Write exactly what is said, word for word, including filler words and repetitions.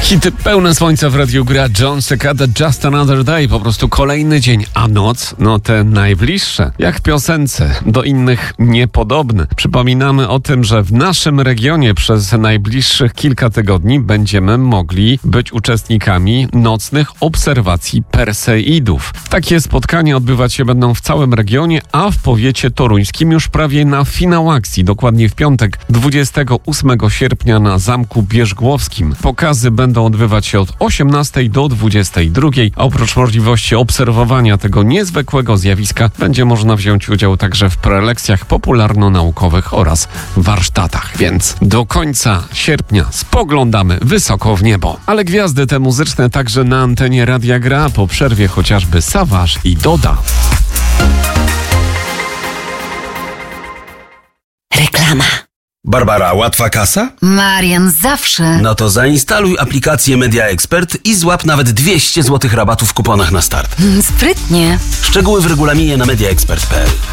Hity pełne słońca w radiu gra John Cicada, Just Another Day, po prostu kolejny dzień, a noc, no te najbliższe, jak w piosence, do innych niepodobne. Przypominamy o tym, że w naszym regionie przez najbliższych kilka tygodni będziemy mogli być uczestnikami nocnych obserwacji Perseidów. Takie spotkania odbywać się będą w całym regionie, a w powiecie toruńskim już prawie na finał akcji, dokładnie w piątek, dwudziestego ósmego sierpnia na Zamku Bierzgłowskim. Pokazy będą odbywać się od osiemnastej do dwudziestej drugiej, a oprócz możliwości obserwowania tego niezwykłego zjawiska będzie można wziąć udział także w prelekcjach popularno-naukowych oraz warsztatach. Więc do końca sierpnia spoglądamy wysoko w niebo. Ale gwiazdy te muzyczne także na antenie Radia Gra, po przerwie chociażby Savage i Doda. Reklama. Barbara, łatwa kasa? Marian, zawsze. No to zainstaluj aplikację Media Expert i złap nawet dwieście złotych rabatu w kuponach na start. Sprytnie. Szczegóły w regulaminie na media expert kropka p l.